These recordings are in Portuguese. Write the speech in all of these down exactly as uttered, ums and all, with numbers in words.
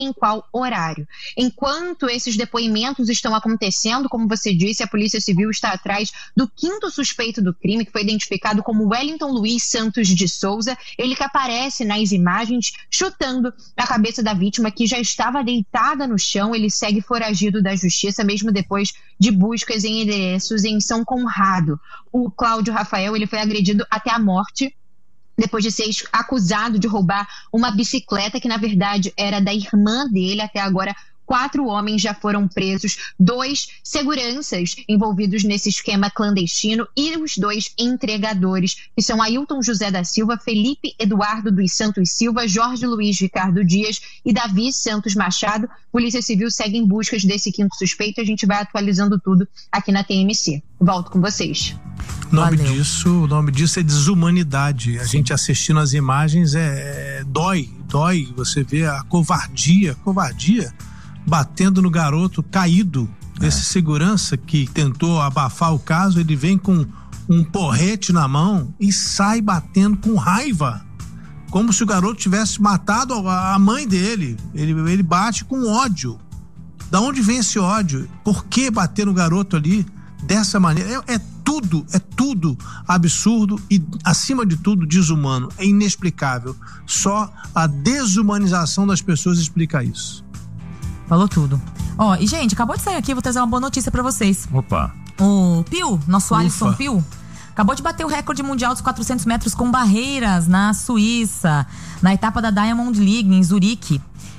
em qual horário. Enquanto esses depoimentos estão acontecendo, como você disse, a Polícia Civil está atrás do quinto suspeito do crime, que foi identificado como Wellington Luiz Santos de Souza, ele que aparece nas imagens chutando a cabeça da vítima, que já estava deitada no chão. Ele segue foragido da justiça, mesmo depois de buscas em endereços em São Conrado. O Cláudio Rafael, ele foi agredido até a morte, depois de ser acusado de roubar uma bicicleta que, na verdade, era da irmã dele. Até agora, quatro homens já foram presos, dois seguranças envolvidos nesse esquema clandestino e os dois entregadores, que são Ailton José da Silva, Felipe Eduardo dos Santos Silva, Jorge Luiz Ricardo Dias e Davi Santos Machado. Polícia Civil segue em buscas desse quinto suspeito. A gente vai atualizando tudo aqui na T M C. Volto com vocês. O nome disso, o nome disso é desumanidade. A Sim. gente assistindo as imagens é, é dói, dói. Você vê a covardia, covardia batendo no garoto caído. É. Esse segurança que tentou abafar o caso, ele vem com um porrete na mão e sai batendo com raiva, como se o garoto tivesse matado a mãe dele. Ele, ele bate com ódio. Da onde vem esse ódio? Por que bater no garoto ali dessa maneira? É, é tudo, é tudo absurdo e, acima de tudo, desumano. É inexplicável. Só a desumanização das pessoas explica isso. Falou tudo. Ó, e gente, acabou de sair aqui, vou trazer uma boa notícia pra vocês. Opa. O Pio, nosso Ufa. Alisson Pio, acabou de bater o recorde mundial dos quatrocentos metros com barreiras na Suíça, na etapa da Diamond League em Zurique.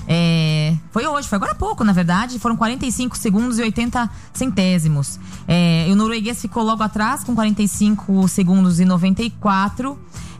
É, foi hoje, foi agora há pouco, na verdade. Foram quarenta e cinco segundos e oitenta centésimos. É, e o norueguês ficou logo atrás com quarenta e cinco segundos e noventa e quatro.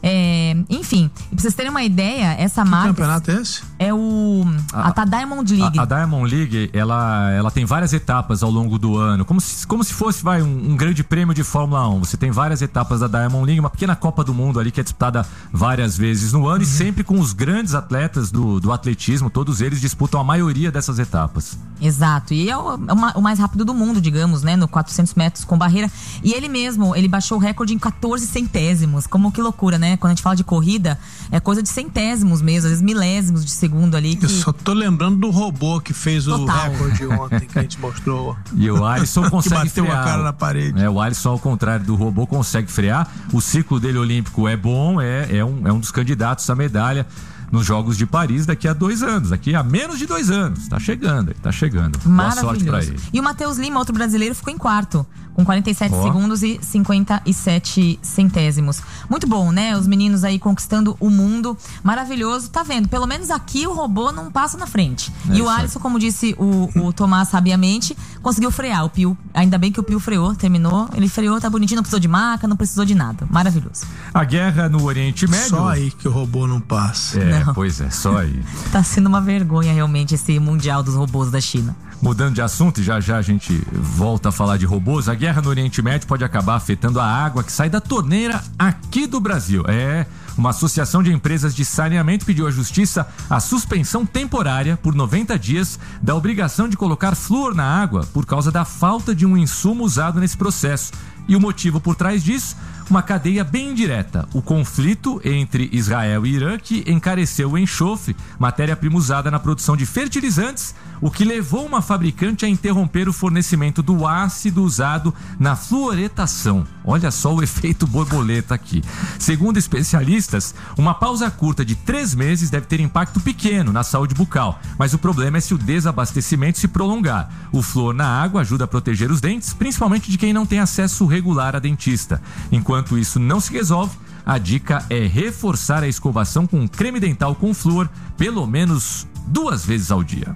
É, enfim, e pra vocês terem uma ideia, essa marca. Que campeonato é esse? É o. A, a Diamond League. A, a Diamond League, ela, ela tem várias etapas ao longo do ano. Como se, como se fosse vai, um, um grande prêmio de Fórmula um. Você tem várias etapas da Diamond League, uma pequena Copa do Mundo ali que é disputada várias vezes no ano, uhum. e sempre com os grandes atletas do, do atletismo. Todos eles disputam a maioria dessas etapas. Exato. E é o, o mais rápido do mundo, digamos, né? No quatrocentos metros com barreira. E ele mesmo, ele baixou o recorde em quatorze centésimos. Como que loucura, né? Quando a gente fala de corrida, é coisa de centésimos mesmo, às vezes milésimos de segundo ali. Que... Eu só tô lembrando do robô que fez Total. o recorde ontem, que a gente mostrou. E o Alisson consegue que bateu frear. a cara na parede. É, o Alisson, ao contrário do robô, consegue frear. O ciclo dele olímpico é bom, é, é, um, é um dos candidatos à medalha nos Jogos de Paris daqui a dois anos, daqui a menos de dois anos. Tá chegando, tá chegando. Boa sorte pra ele. E o Matheus Lima, outro brasileiro, ficou em quarto, com quarenta e sete oh. segundos e cinquenta e sete centésimos. Muito bom, né? Os meninos aí conquistando o mundo. Maravilhoso. Tá vendo? Pelo menos aqui o robô não passa na frente. É e o Alisson, como disse o, o Tomás sabiamente, conseguiu frear o Pio. Ainda bem que o Pio freou, terminou. Ele freou, tá bonitinho, não precisou de maca, não precisou de nada. Maravilhoso. A guerra no Oriente Médio. Só aí que o robô não passa. É. Não. Pois é, só aí. Tá sendo uma vergonha realmente esse mundial dos robôs da China. Mudando de assunto, e já já a gente volta a falar de robôs, a guerra no Oriente Médio pode acabar afetando a água que sai da torneira aqui do Brasil. É, uma associação de empresas de saneamento pediu à justiça a suspensão temporária por noventa dias da obrigação de colocar flúor na água por causa da falta de um insumo usado nesse processo. E o motivo por trás disso? Uma cadeia bem indireta. O conflito entre Israel e Irã, que encareceu o enxofre, matéria-prima usada na produção de fertilizantes, o que levou uma fabricante a interromper o fornecimento do ácido usado na fluoretação. Olha só o efeito borboleta aqui. Segundo especialistas, uma pausa curta de três meses deve ter impacto pequeno na saúde bucal, mas o problema é se o desabastecimento se prolongar. O flúor na água ajuda a proteger os dentes, principalmente de quem não tem acesso regular a dentista. Enquanto isso não se resolve, a dica é reforçar a escovação com creme dental com flúor pelo menos duas vezes ao dia.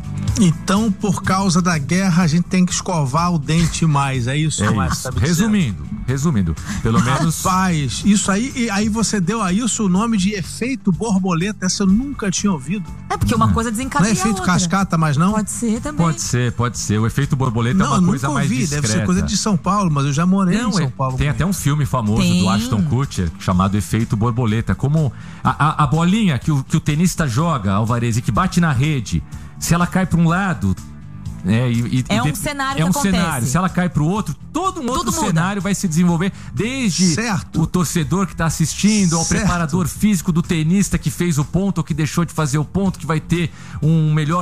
Então, por causa da guerra, a gente tem que escovar o dente mais, é isso? É isso. Resumindo, resumindo, pelo menos... Rapaz, isso aí, e aí você deu a isso o nome de efeito borboleta, essa eu nunca tinha ouvido. É porque uma coisa desencadeia Não é efeito outra. cascata, mas não? Pode ser também. Pode ser, pode ser. O efeito borboleta não, é uma coisa mais discreta. Deve ser coisa de São Paulo, mas eu já morei não, em São Paulo. Tem até um filme famoso tem. do Ashton Kutcher chamado Efeito Borboleta. Como a, a, a bolinha que o, que o tenista joga, Alvarez, e que bate na rede, se ela cai para um lado, É, e, e, é um de, cenário é que um acontece. cenário. Se ela cai pro outro, todo um outro muda. cenário vai se desenvolver, desde certo. o torcedor que tá assistindo, ao certo. preparador físico do tenista que fez o ponto ou que deixou de fazer o ponto, que vai ter um melhor